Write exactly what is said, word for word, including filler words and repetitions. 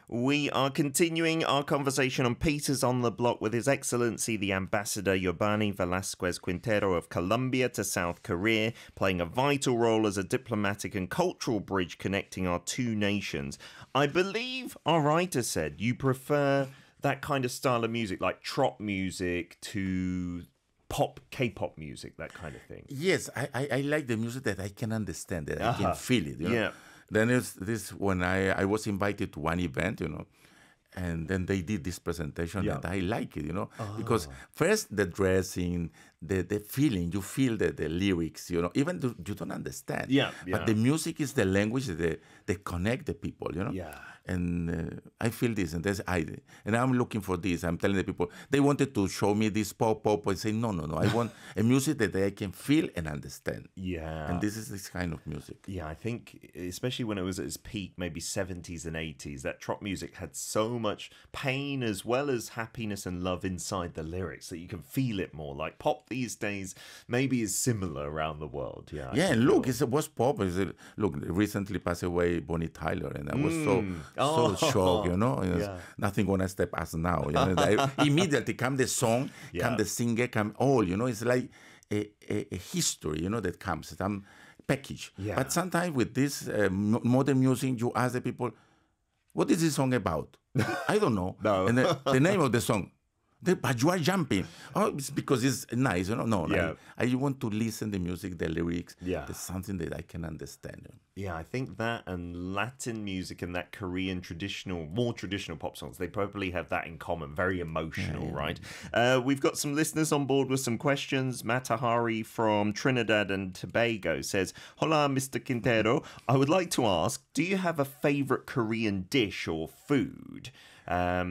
We are continuing our conversation on Peters on the Block with His Excellency the Ambassador Yobani Velasquez Quintero of Colombia to South Korea, playing a vital role as a diplomatic and cultural bridge connecting our two nations. I believe our writer said you prefer that kind of style of music, like trot music to pop, K-pop music, that kind of thing. Yes, I, I, I like the music that I can understand, that uh-huh. I can feel it. You know? Yeah. Then it's this when I, I was invited to one event, you know, and then they did this presentation yeah. and I like it, you know, oh. because first the dressing, the, the feeling, you feel the, the lyrics, you know, even though you don't understand. Yeah, yeah. But the music is the language that they connect the people, you know. Yeah. And uh, I feel this, and that's I, and I'm looking for this. I'm telling the people they wanted to show me this pop pop. I say no, no, no. I want a music that I can feel and understand. Yeah, and this is this kind of music. Yeah, I think especially when it was at its peak, maybe seventies and eighties, that trot music had so much pain as well as happiness and love inside the lyrics that you can feel it more. Like pop these days maybe is similar around the world. Yeah, yeah. And look, it was pop. It's, look, recently passed away Bonnie Tyler, and I was mm. so. Oh. So shocked, you know. Yeah. Nothing gonna stop us now. You know? I, immediately come the song, yeah. come the singer, come all. You know, it's like a, a, a history, you know, that comes some package. Yeah. But sometimes with this uh, modern music, you ask the people, "What is this song about?" I don't know. No. And the, the name of the song. The, but you are jumping. Oh, it's because it's nice, you know. No, yeah. I, I want to listen to the music, the lyrics. Yeah, there's something that I can understand. Yeah, I think that and Latin music and that Korean traditional, more traditional pop songs, they probably have that in common. Very emotional, yeah, yeah. right? Uh, we've got some listeners on board with some questions. Matahari from Trinidad and Tobago says, "Hola, Mister Quintero. I would like to ask, do you have a favorite Korean dish or food?" Um,